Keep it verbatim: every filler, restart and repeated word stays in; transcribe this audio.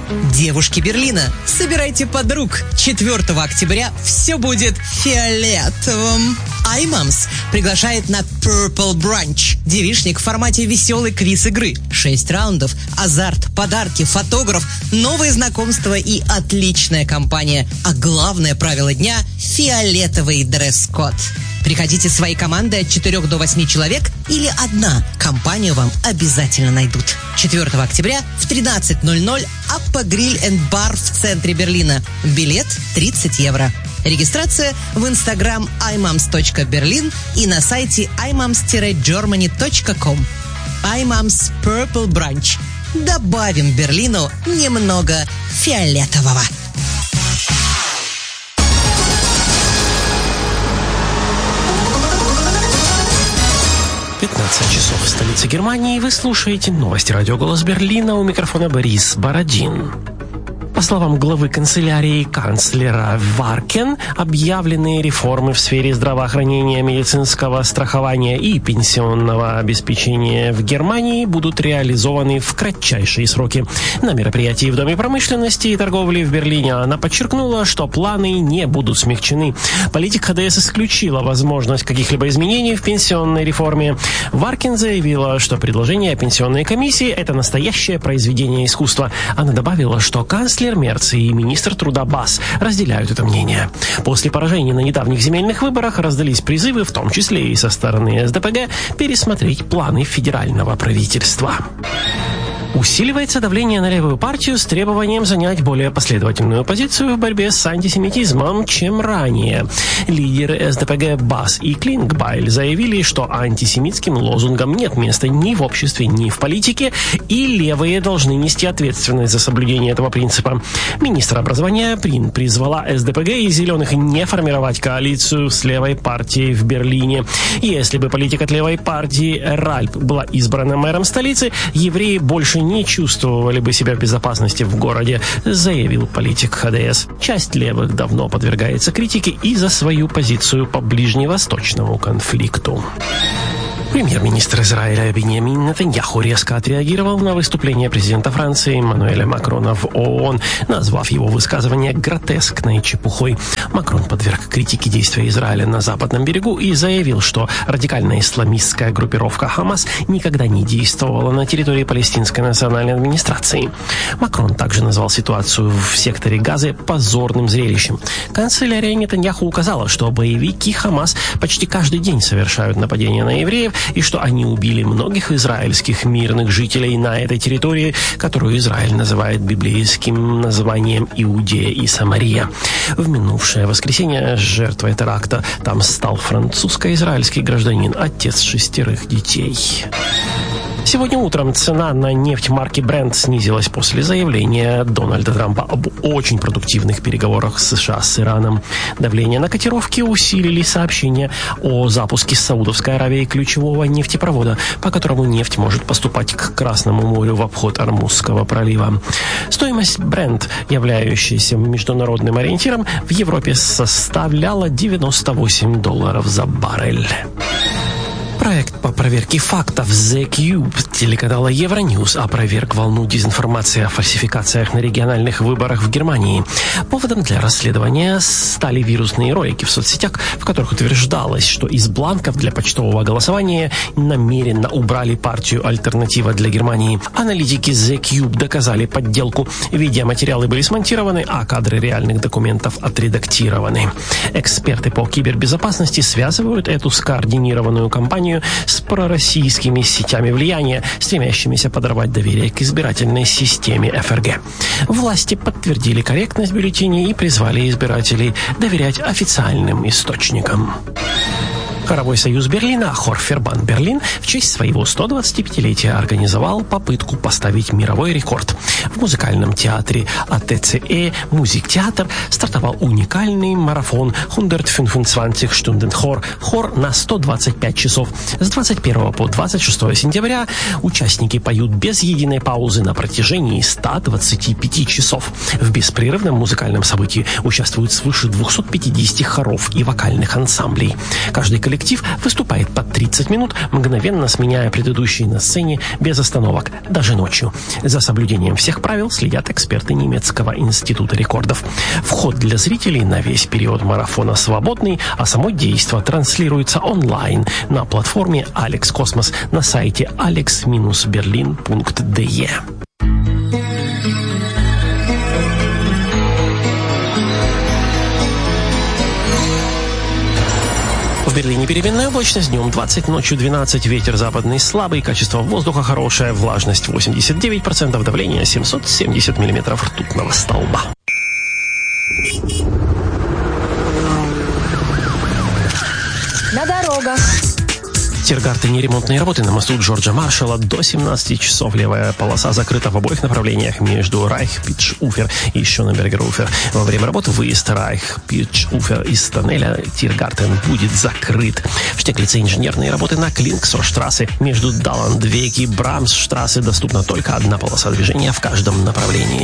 Девушки Берлина, собирайте подруг. четвёртого октября все будет фиолетовым. iMoms приглашает на Purple Brunch. Девичник в формате веселой квиз-игры. Шесть раундов, азарт, подарки, фотограф, новые знакомства и отличная компания. А главное правило дня – фиолетовый дресс-код. Приходите своей командой от четырёх до восьми человек или одна. Компанию вам обязательно найдут. четвёртого октября в тринадцать ноль ноль Аппа Гриль энд Бар в центре Берлина. Билет тридцать евро. Регистрация в инстаграм iMoms точка берлин и на сайте ай момс джермани точка ком. iMoms Purple Brunch. Добавим Берлину немного фиолетового. пятнадцать часов в столице Германии. Вы слушаете новости радио «Голос Берлина», у микрофона Борис Бородин. По словам главы канцелярии канцлера Варкен, объявленные реформы в сфере здравоохранения, медицинского страхования и пенсионного обеспечения в Германии будут реализованы в кратчайшие сроки. На мероприятии в Доме промышленности и торговли в Берлине она подчеркнула, что планы не будут смягчены. Политик ХДС исключила возможность каких-либо изменений в пенсионной реформе. Варкен заявила, что предложение о пенсионной комиссии – это настоящее произведение искусства. Она добавила, что канцлер Мерц и министр труда Бас разделяют это мнение. После поражения на недавних земельных выборах раздались призывы, в том числе и со стороны СДПГ, пересмотреть планы федерального правительства. Усиливается давление на левую партию с требованием занять более последовательную позицию в борьбе с антисемитизмом, чем ранее. Лидеры СДПГ Бас и Клингбайль заявили, что антисемитским лозунгам нет места ни в обществе, ни в политике, и левые должны нести ответственность за соблюдение этого принципа. Министр образования Прин призвала СДПГ и Зеленых не формировать коалицию с левой партией в Берлине. Если бы политик от левой партии Ральп была избрана мэром столицы, евреи больше не чувствовали бы себя в безопасности в городе, заявил политик ХДС. Часть левых давно подвергается критике и за свою позицию по ближневосточному конфликту. Премьер-министр Израиля Биньямин Нетаньяху резко отреагировал на выступление президента Франции Эммануэля Макрона в ООН, назвав его высказывание гротескной чепухой. Макрон подверг критике действия Израиля на Западном берегу и заявил, что радикальная исламистская группировка Хамас никогда не действовала на территории палестинской национальной администрации. Макрон также назвал ситуацию в секторе Газы позорным зрелищем. Канцелярия Нетаньяху указала, что боевики Хамас почти каждый день совершают нападения на евреев, и что они убили многих израильских мирных жителей на этой территории, которую Израиль называет библейским названием Иудея и Самария. В минувшее воскресенье жертвой теракта там стал французско-израильский гражданин, отец шестерых детей. Сегодня утром цена на нефть марки Brent снизилась после заявления Дональда Трампа об очень продуктивных переговорах США с Ираном. Давление на котировки усилили сообщения о запуске с Саудовской Аравией ключевого нефтепровода, по которому нефть может поступать к Красному морю в обход Ормузского пролива. Стоимость Brent, являющаяся международным ориентиром, в Европе составляла девяносто восемь долларов за баррель. Проект по проверке фактов The Cube телеканала Euronews опроверг волну дезинформации о фальсификациях на региональных выборах в Германии. Поводом для расследования стали вирусные ролики в соцсетях, в которых утверждалось, что из бланков для почтового голосования намеренно убрали партию «Альтернатива для Германии». Аналитики The Cube доказали подделку. Видеоматериалы были смонтированы, а кадры реальных документов отредактированы. Эксперты по кибербезопасности связывают эту скоординированную кампанию с пророссийскими сетями влияния, стремящимися подорвать доверие к избирательной системе эф эр гэ. Власти подтвердили корректность бюллетеней и призвали избирателей доверять официальным источникам. Хоровой союз Берлина Хорфербан Берлин в честь своего сто двадцатипятилетия организовал попытку поставить мировой рекорд. В музыкальном театре а тэ цэ э «Музиктеатр» стартовал уникальный марафон сто двадцать Stunden Хор, хор на сто двадцать пять часов. С двадцать первого по двадцать шестое сентября участники поют без единой паузы на протяжении ста двадцати пяти часов. В беспрерывном музыкальном событии участвуют свыше двухсот пятидесяти хоров и вокальных ансамблей. Каждый коллектив коллектив выступает по тридцать минут, мгновенно сменяя предыдущие на сцене без остановок, даже ночью. За соблюдением всех правил следят эксперты немецкого института рекордов. Вход для зрителей на весь период марафона свободный, а само действо транслируется онлайн на платформе Алекс Космос на сайте алекс берлин точка де. В Берлине переменная облачность, днем двадцать, ночью двенадцать, ветер западный слабый, качество воздуха хорошее, влажность восемьдесят девять процентов, давление семьсот семьдесят миллиметров ртутного столба. На дорогах. В Тиргартене ремонтные работы на мосту Джорджа Маршалла до семнадцати часов. Левая полоса закрыта в обоих направлениях между Райх-Питш-Уфер и Шоненбергер-Уфер. Во время работы выезд Райх-Питш-Уфер из тоннеля Тиргартен будет закрыт. В Штеглице инженерные работы на Клинксорштрассе. Между Даландвег и Брамсштрассе доступна только одна полоса движения в каждом направлении.